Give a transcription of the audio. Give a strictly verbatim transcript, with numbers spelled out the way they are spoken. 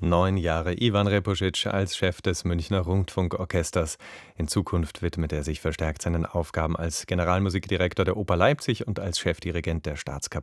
Neun Jahre Ivan Repuschitsch als Chef des Münchner Rundfunkorchesters. In Zukunft widmet er sich verstärkt seinen Aufgaben als Generalmusikdirektor der Oper Leipzig und als Chefdirigent der Staatskapelle.